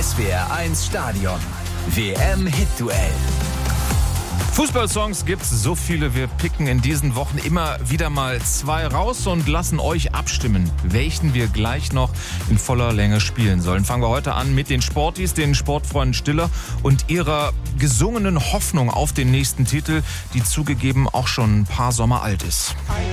SWR1 Stadion. WM-Hit-Duell. Fußballsongs gibt's so viele, wir picken in diesen Wochen immer wieder mal 2 raus und lassen euch abstimmen, welchen wir gleich noch in voller Länge spielen sollen. Fangen wir heute an mit den Sportis, den Sportfreunden Stiller und ihrer gesungenen Hoffnung auf den nächsten Titel, die zugegeben auch schon ein paar Sommer alt ist.